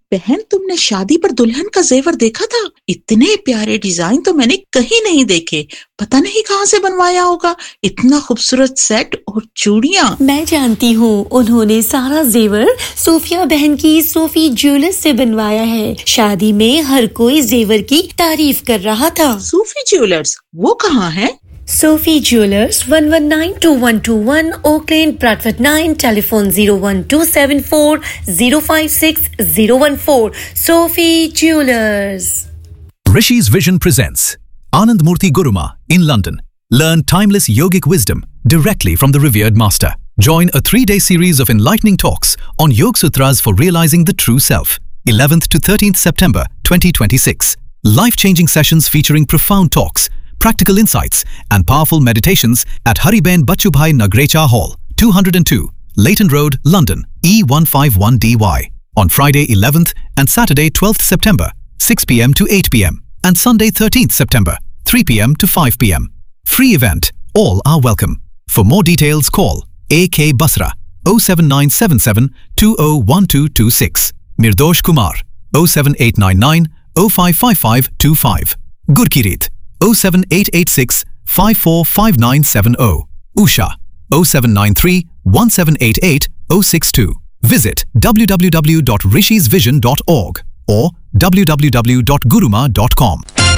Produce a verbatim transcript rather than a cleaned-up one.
बहन, तुमने शादी पर दुल्हन का जेवर देखा था? इतने प्यारे डिजाइन तो मैंने कहीं नहीं देखे। पता नहीं कहाँ से बनवाया होगा। इतना खूबसूरत सेट और चूड़ियाँ। मैं जानती हूँ, उन्होंने सारा जेवर सोफिया बहन की सोफी ज्वेलर्स से बनवाया है। शादी में हर कोई जेवर की तारीफ कर रहा था। सोफी ज्वेलर्स, वो कहाँ है? Sophie Jewelers, one one nine two one two one, Oak Lane, Bradford nine, telephone zero one two seven four zero five six zero one four. Sophie Jewelers. Rishi's Vision presents Anand Murthy Guruma in London. Learn timeless yogic wisdom directly from the revered master. Join a three-day series of enlightening talks on Yog Sutras for realizing the true self. eleventh to thirteenth September twenty twenty-six. Life-changing sessions featuring profound talks, practical insights and powerful meditations at Hariben Bachubhai Nagrecha Hall, two hundred two, Leighton Road, London, E one five one D Y. On Friday eleventh and Saturday twelfth September, six p m to eight p m and Sunday thirteenth September, three p m to five p m Free event. All are welcome. For more details, call A K Basra oh seven nine seven seven two oh one two two six, Mirdosh Kumar oh seven eight nine nine oh five five five two five, Gurkirit oh seven eight eight six five four five nine seven oh, Usha oh seven nine three one seven eight eight oh six two. Visit w w w dot rishis vision dot org or w w w dot guruma dot com.